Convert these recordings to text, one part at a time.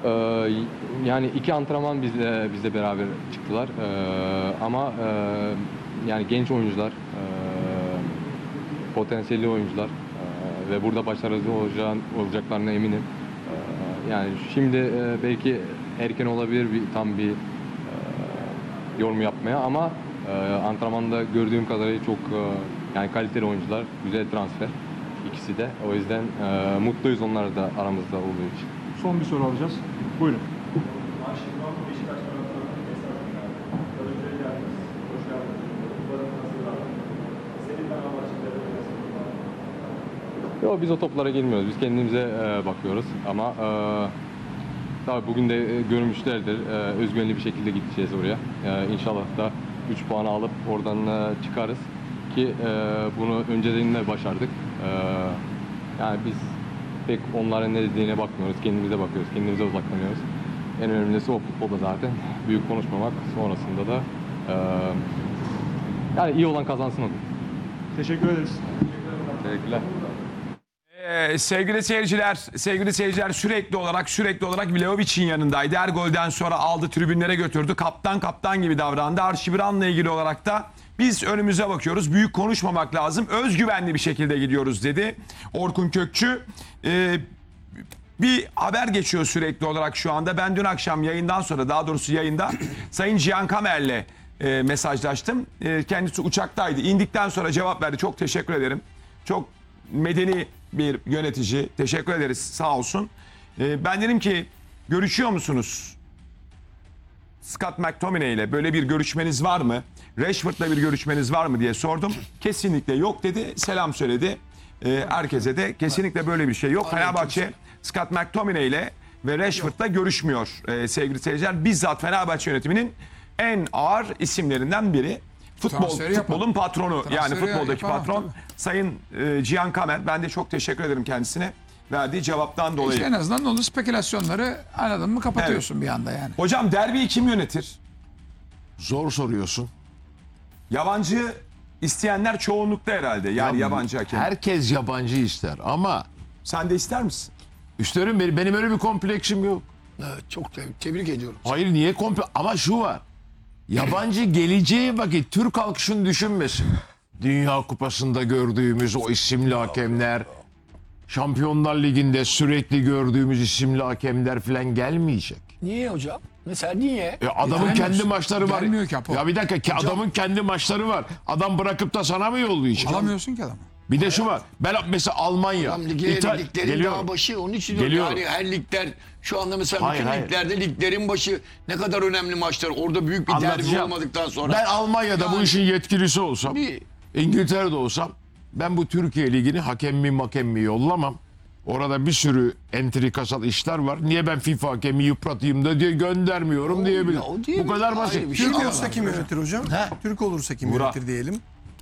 Yani 2 antrenman bizle beraber çıktılar. Ama yani genç oyuncular, potansiyelli oyuncular ve burada başarılı olacaklarına eminim. Yani şimdi belki erken olabilir tam bir yorum yapmaya ama antrenmanda gördüğüm kadarıyla çok yani kaliteli oyuncular, güzel transfer ikisi de. O yüzden mutluyuz onlar da aramızda olduğu için. Son bir soru alacağız. Buyurun. Yok, biz o toplara girmiyoruz. Biz kendimize bakıyoruz ama tabii bugün de görmüşlerdir. Özgüvenli bir şekilde gideceğiz oraya. İnşallah da 3 puanı alıp oradan çıkarız ki bunu önceden de başardık. Yani biz pek onların ne dediğine bakmıyoruz. Kendimize bakıyoruz. Kendimize odaklanıyoruz. En önemlisi o futbolda zaten. Büyük konuşmamak. Sonrasında da yani iyi olan kazansın. Teşekkür ederiz. Teşekkürler. Sevgili seyirciler sürekli olarak Vlahovic'in yanındaydı. Her golden sonra aldı, tribünlere götürdü. Kaptan gibi davrandı. Arşiviran'la ilgili olarak da biz önümüze bakıyoruz. Büyük konuşmamak lazım. Özgüvenli bir şekilde gidiyoruz dedi Orkun Kökçü. Bir haber geçiyor sürekli olarak şu anda. Ben dün akşam yayından sonra, daha doğrusu yayında Sayın Cihan Kamer'le mesajlaştım. Kendisi uçaktaydı. İndikten sonra cevap verdi. Çok teşekkür ederim. Çok medeni bir yönetici. Teşekkür ederiz. Sağ olsun. Ben dedim ki görüşüyor musunuz Scott McTominay ile? Böyle bir görüşmeniz var mı? Rashford'la bir görüşmeniz var mı diye sordum. Kesinlikle yok dedi. Selam söyledi. Herkese de kesinlikle böyle bir şey yok. Fenerbahçe Scott McTominay ile ve Rashford'la görüşmüyor sevgili seyirciler. Bizzat Fenerbahçe yönetiminin en ağır isimlerinden biri. Futbolun patronu, yani futboldaki patron Sayın Cihan Kamer. Ben de çok teşekkür ederim kendisine verdiği cevaptan dolayı. İşte en azından onu spekülasyonları anladın mı kapatıyorsun bir anda yani. Hocam derbiyi kim yönetir? Zor soruyorsun. Yabancı isteyenler çoğunlukta herhalde. Yani yabancı hakem. Herkes yabancı ister ama Sen de ister misin? üstlerim benim öyle bir kompleksim yok. Evet, çok tebrik ediyorum. Hayır, niye ama şu var. Yabancı geleceği vakit Türk halkı şunu düşünmesin. Dünya Kupası'nda gördüğümüz o isimli hakemler, Şampiyonlar Ligi'nde sürekli gördüğümüz isimli hakemler falan gelmeyecek. Niye hocam? Mesela niye? Adamın kendi maçları var. Gelmiyor ki Apo. Ya bir dakika, adamın kendi maçları var. Adam bırakıp da sana mı yollayacak? Alamıyorsun ki adamı. Bir de şu var. Ben mesela Almanya, Liglerin daha başı. Onun için Geliyorum. yani her ligler şu anda mesela Hayır, bütün hayır. liglerde liglerin başı ne kadar önemli maçlar. Orada büyük bir derbi Anlatacağım. olmadıktan sonra. Ben Almanya'da bu işin yetkilisi olsam, İngiltere'de olsam, ben bu Türkiye Ligi'ni hakem mi yollamam. Orada bir sürü entrikasal işler var. Niye ben FIFA hakemi yıpratayım da diye göndermiyorum diyebilirim. Bu kadar basit. şey Türk olursa kim yönetir hocam? Türk olursa kim Murat. yönetir diyelim.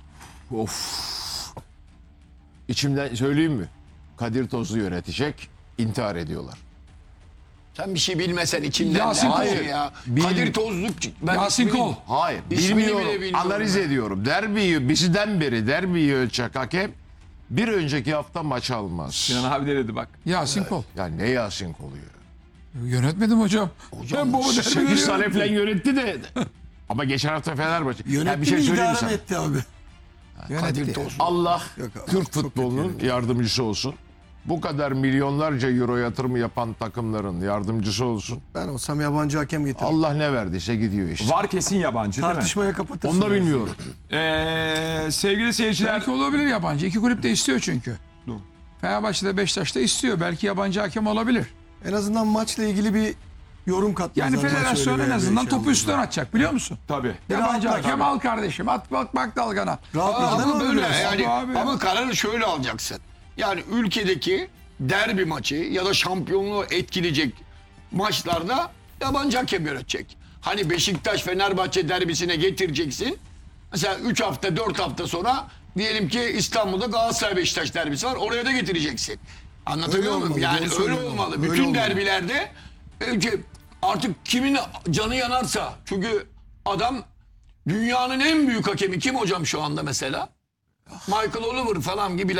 İçimden söyleyeyim mi? Kadir Tozlu yönetecek, intihar ediyorlar. Sen bir şey bilmesen içinden. Yasin Kol. Hayır ya. Kadir Tozluk. Yasin Kol. Hayır, İsmini bilmiyorum. bile bilmiyorum Analiz ben. ediyorum. Bizden beri derbiyi ölçecek hakem bir önceki hafta maç almaz. Sinan abi de dedi bak. Yasin Kol. Ya ne Yasin oluyor? Yönetmedim hocam. Ben bu 8 sene falan yönetti de. Ama geçen hafta Fenerbahçe. Yönetti bir şey mi, söyleyeyim idare sana. mi etti abi? Kadir Tozluk. Allah Yok abi, Türk çok futbolunun yardımcısı olsun. Bu kadar milyonlarca euro yatırım yapan takımların yardımcısı olsun. Ben olsam yabancı hakem getiririm. Allah ne verdiyse gidiyor işte. Var kesin yabancı değil mi? Tartışmaya kapatırsın. Onu da bilmiyorum. Sevgili seyirciler. Belki olabilir yabancı. İki kulüp de istiyor çünkü. Fenerbahçe'de Beşiktaş'ta istiyor. Belki yabancı hakem olabilir. En azından maçla ilgili bir yorum katmazlar. Yani maç federasyon öyle en veya azından bir şey topu üstten atacak biliyor musun? Tabii. Yabancı rahatlar hakem abi. al kardeşim. At bak dalgana. Rahatlar değil mi? Ama böyle Öyle. yani Abi. ama kararı şöyle alacaksın. Yani ülkedeki derbi maçı ya da şampiyonluğu etkileyecek maçlarda yabancı hakem yönetecek. Hani Beşiktaş Fenerbahçe derbisine getireceksin. Mesela 3 hafta 4 hafta sonra diyelim ki İstanbul'da Galatasaray Beşiktaş derbisi var. Oraya da getireceksin. Anlatabiliyor Öyle muyum? olmalı, Yani doğru öyle söylüyorsun. olmalı. Öyle Bütün olmalı. derbilerde artık kimin canı yanarsa, çünkü adam dünyanın en büyük hakemi kim hocam şu anda mesela? Michael Oliver falan gibi